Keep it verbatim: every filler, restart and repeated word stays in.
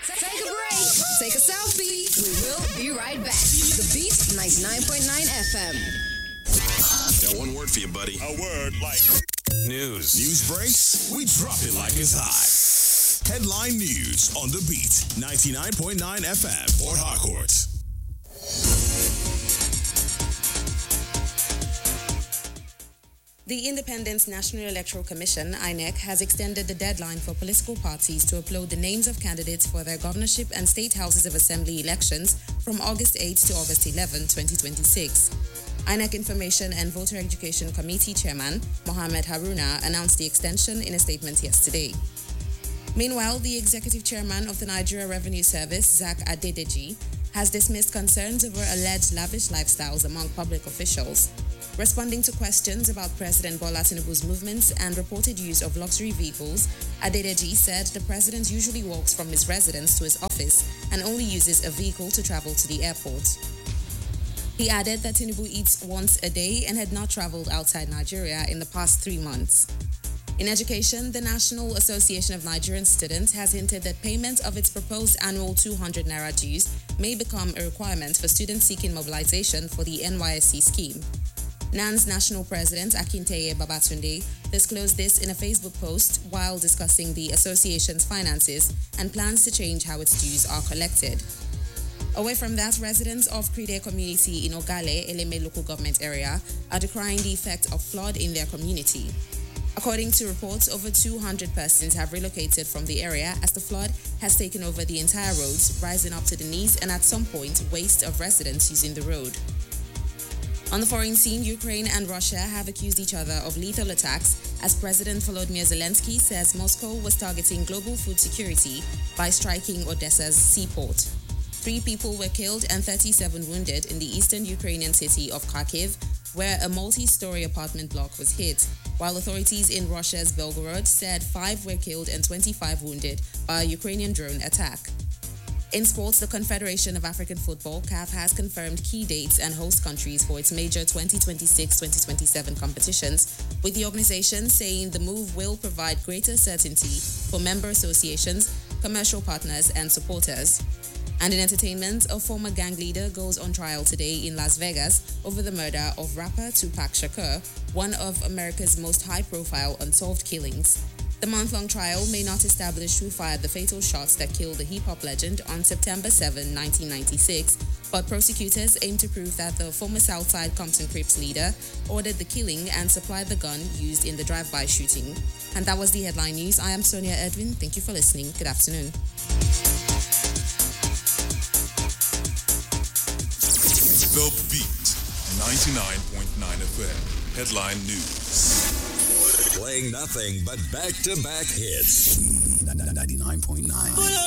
Take a break. Take a selfie. We will be right back. The Beat ninety-nine point nine F M. Got one word for you, buddy. A word like news. News breaks? We drop it like it's hot. Headline news on The Beat ninety-nine point nine F M, Port Harcourt. The Independent National Electoral Commission, I N E C, has extended the deadline for political parties to upload the names of candidates for their governorship and state houses of assembly elections from August eighth to August eleventh, twenty twenty-six. I N E C Information and Voter Education Committee Chairman Mohammed Haruna announced the extension in a statement yesterday. Meanwhile, the Executive Chairman of the Nigeria Revenue Service, Zach Adedeji, has dismissed concerns over alleged lavish lifestyles among public officials. Responding to questions about President Bola Tinubu's movements and reported use of luxury vehicles, Adedeji said the president usually walks from his residence to his office and only uses a vehicle to travel to the airport. He added that Tinubu eats once a day and had not traveled outside Nigeria in the past three months. In education, the National Association of Nigerian Students has hinted that payment of its proposed annual two hundred naira dues may become a requirement for students seeking mobilization for the N Y S C scheme. N A N's national president, Akinteye Babatunde, disclosed this in a Facebook post while discussing the association's finances and plans to change how its dues are collected. Away from that, residents of Kride community in Ogale, Eleme local government area, are decrying the effect of flood in their community. According to reports, over two hundred persons have relocated from the area as the flood has taken over the entire roads, rising up to the knees and at some point waist of residents using the road. On the foreign scene, Ukraine and Russia have accused each other of lethal attacks as President Volodymyr Zelensky says Moscow was targeting global food security by striking Odessa's seaport. Three people were killed and thirty-seven wounded in the eastern Ukrainian city of Kharkiv, where a multi-story apartment block was hit, while authorities in Russia's Belgorod said five were killed and twenty-five wounded by a Ukrainian drone attack. In sports, the Confederation of African Football, C A F, has confirmed key dates and host countries for its major twenty twenty-six twenty twenty-seven competitions, with the organization saying the move will provide greater certainty for member associations, commercial partners, and supporters. And in entertainment, a former gang leader goes on trial today in Las Vegas over the murder of rapper Tupac Shakur, one of America's most high-profile unsolved killings. The month-long trial may not establish who fired the fatal shots that killed the hip-hop legend on September seventh, nineteen ninety-six, but prosecutors aim to prove that the former Southside Compton Crips leader ordered the killing and supplied the gun used in the drive-by shooting. And that was the headline news. I am Sonia Edwin. Thank you for listening. Good afternoon. The Beat ninety-nine point nine F M. Headline news. Playing nothing but back-to-back hits. ninety-nine point nine